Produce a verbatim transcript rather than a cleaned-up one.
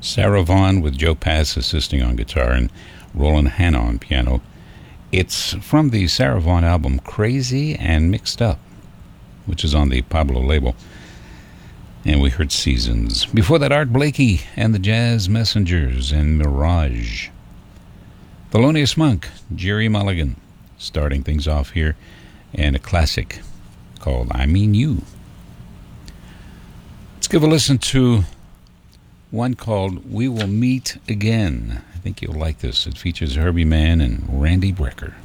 Sarah Vaughan with Joe Pass assisting on guitar and Roland Hanna on piano. It's from the Sarah Vaughan album Crazy and Mixed Up, which is on the Pablo label. And we heard Seasons. Before that, Art Blakey and the Jazz Messengers and Mirage. Thelonious Monk, Jerry Mulligan, starting things off here, and a classic called I Mean You. Let's give a listen to one called We Will Meet Again. I think you'll like this. It features Herbie Mann and Randy Brecker.